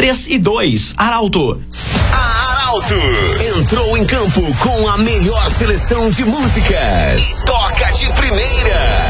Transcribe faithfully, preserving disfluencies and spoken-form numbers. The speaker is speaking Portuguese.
três e dois. Arauto. A Arauto entrou em campo com a melhor seleção de músicas. Toca de primeira.